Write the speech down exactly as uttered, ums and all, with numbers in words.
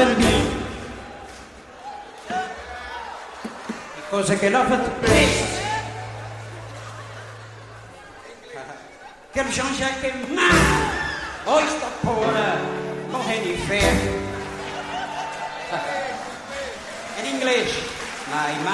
bambini. Le cose che l'ho fatte presto. Quel Jean-Jacques est mad. Oh, il sta paura. Nog geen fair. In English. My